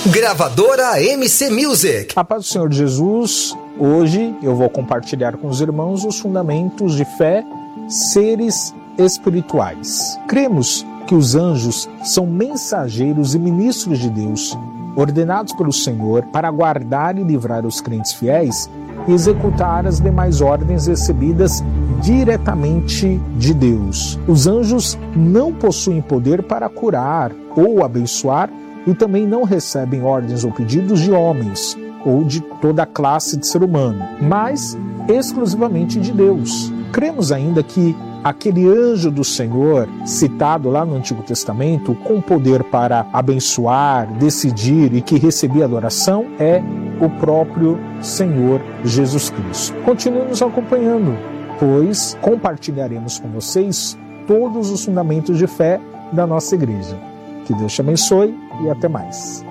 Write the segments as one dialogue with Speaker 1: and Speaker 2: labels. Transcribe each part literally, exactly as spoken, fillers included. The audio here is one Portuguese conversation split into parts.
Speaker 1: Gravadora M C Music.
Speaker 2: A paz do Senhor Jesus. Hoje eu vou compartilhar com os irmãos os fundamentos de fé, seres espirituais. Cremos que os anjos são mensageiros e ministros de Deus, ordenados pelo Senhor para guardar e livrar os crentes fiéis e executar as demais ordens recebidas diretamente de Deus. Os anjos não possuem poder para curar ou abençoar e também não recebem ordens ou pedidos de homens ou de toda a classe de ser humano, mas exclusivamente de Deus. Cremos ainda que aquele anjo do Senhor, citado lá no Antigo Testamento, com poder para abençoar, decidir e que recebia adoração, é o próprio Senhor Jesus Cristo. Continue nos acompanhando, pois compartilharemos com vocês todos os fundamentos de fé da nossa igreja. Que Deus te abençoe e até mais.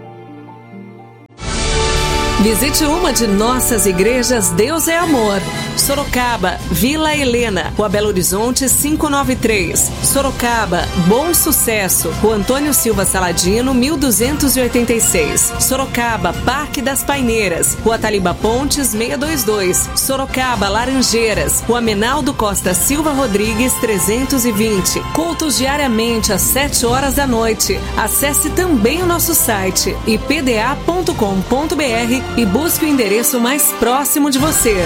Speaker 3: Visite uma de nossas igrejas Deus é Amor. Sorocaba, Vila Helena, Rua Belo Horizonte quinhentos e noventa e três. Sorocaba, Bom Sucesso, Rua Antônio Silva Saladino, mil duzentos e oitenta e seis. Sorocaba, Parque das Paineiras, Rua Taliba Pontes, seiscentos e vinte e dois. Sorocaba, Laranjeiras, Rua Menaldo Costa Silva Rodrigues, trezentos e vinte. Cultos diariamente às sete horas da noite. Acesse também o nosso site i p d a ponto com ponto b r e busque o endereço mais próximo de você.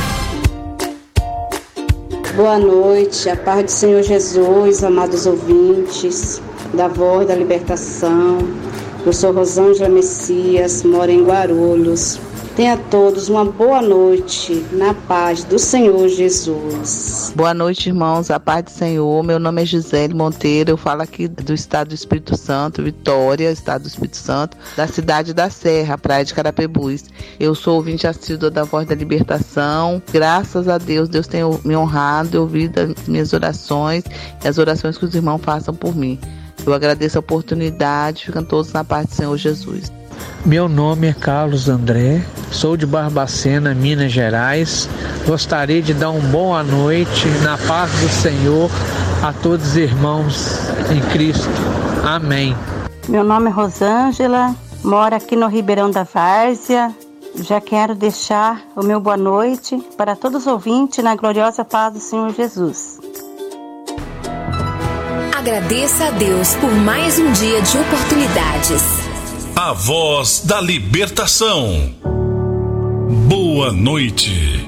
Speaker 4: Boa noite, a paz do Senhor Jesus, amados ouvintes da Voz da Libertação. Eu sou Rosângela Messias, moro em Guarulhos. Tenha todos uma boa noite, na paz do Senhor Jesus.
Speaker 5: Boa noite, irmãos, a paz do Senhor. Meu nome é Gisele Monteiro, eu falo aqui do estado do Espírito Santo, Vitória, estado do Espírito Santo, da cidade da Serra, praia de Carapebus. Eu sou ouvinte assídua da Voz da Libertação. Graças a Deus, Deus tem me honrado, ouvido as minhas orações e as orações que os irmãos façam por mim. Eu agradeço a oportunidade, ficam todos na paz do Senhor Jesus.
Speaker 6: Meu nome é Carlos André, sou de Barbacena, Minas Gerais. Gostaria de dar uma boa noite na paz do Senhor a todos os irmãos em Cristo. Amém.
Speaker 7: Meu nome é Rosângela, moro aqui no Ribeirão da Várzea. Já quero deixar o meu boa noite para todos os ouvintes na gloriosa paz do Senhor Jesus.
Speaker 8: Agradeça a Deus por mais um dia de oportunidades.
Speaker 9: A Voz da Libertação. Boa noite.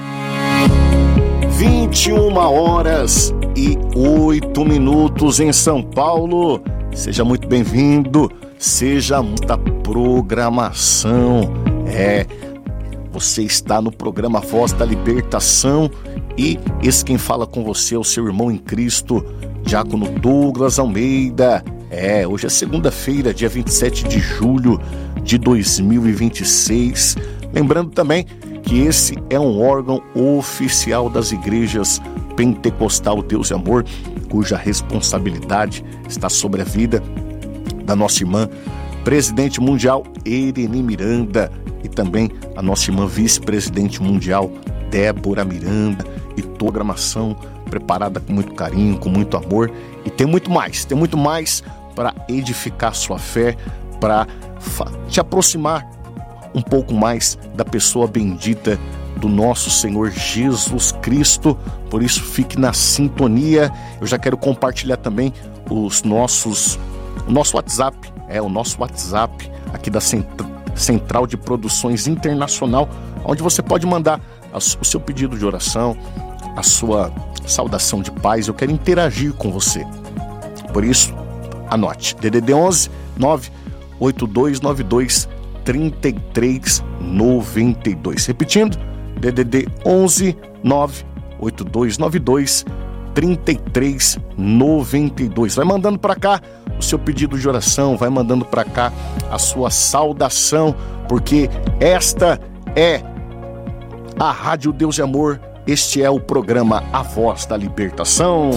Speaker 10: vinte e uma horas e oito minutos em São Paulo. Seja muito bem-vindo. Seja muita programação. É, você está no programa Voz da Libertação e esse quem fala com você é o seu irmão em Cristo, Diácono Douglas Almeida. É, hoje é segunda-feira, dia vinte e sete de julho de dois mil e vinte e seis. Lembrando também que esse é um órgão oficial das igrejas Pentecostal Deus e Amor, cuja responsabilidade está sobre a vida da nossa irmã presidente mundial Ereni Miranda e também a nossa irmã vice-presidente mundial Débora Miranda, e toda a programação preparada com muito carinho, com muito amor, e tem muito mais, tem muito mais para edificar sua fé, para te aproximar um pouco mais da pessoa bendita do nosso Senhor Jesus Cristo. Por isso, fique na sintonia. Eu já quero compartilhar também os nossos, o nosso WhatsApp, é o nosso WhatsApp aqui da Central de Produções Internacional, onde você pode mandar o seu pedido de oração, a sua saudação de paz. Eu quero interagir com você. Por isso, anote, D D D onze nove oito dois nove dois três três nove dois. Repetindo, D D D onze nove oito dois nove dois três três nove dois. Vai mandando para cá o seu pedido de oração, vai mandando para cá a sua saudação, porque esta é a Rádio Deus e Amor. Este é o programa A Voz da Libertação.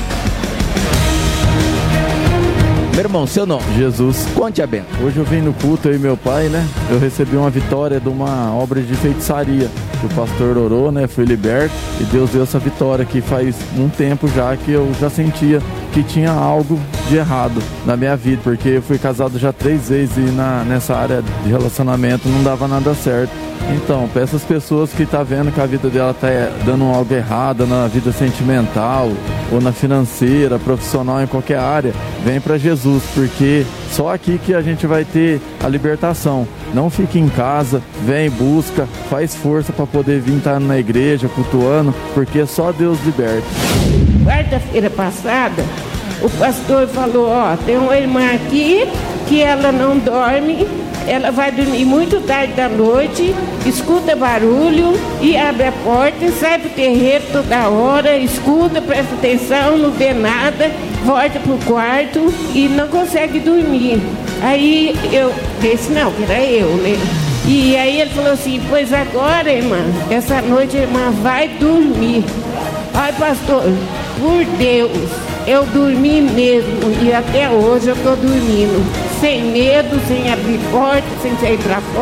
Speaker 11: Meu irmão, seu nome? Jesus. Conte a bênção. Hoje eu vim no culto, eu e meu pai, né? Eu recebi uma vitória de uma obra de feitiçaria. O pastor orou, né? Fui liberto e Deus deu essa vitória que faz um tempo já que eu já sentia que tinha algo de errado na minha vida, porque eu fui casado já três vezes e na, nessa área de relacionamento não dava nada certo. Então, para essas pessoas que tá vendo que a vida dela tá dando algo errado na vida sentimental, ou na financeira, profissional, em qualquer área, vem para Jesus, porque só aqui que a gente vai ter a libertação. Não fique em casa, vem, busca, faz força para poder vir estar na igreja, cultuando, porque só Deus liberta.
Speaker 12: Quarta-feira passada, o pastor falou, ó, tem uma irmã aqui que ela não dorme, ela vai dormir muito tarde da noite, escuta barulho e abre a porta, sai pro terreiro toda hora, escuta, presta atenção, não vê nada, volta pro quarto e não consegue dormir. Aí eu disse, não, que era eu, né? E aí ele falou assim, pois agora, irmã, essa noite a irmã vai dormir. Ai, pastor, por Deus, eu dormi mesmo e até hoje eu tô dormindo. Sem medo, sem abrir porta, sem sair pra fora.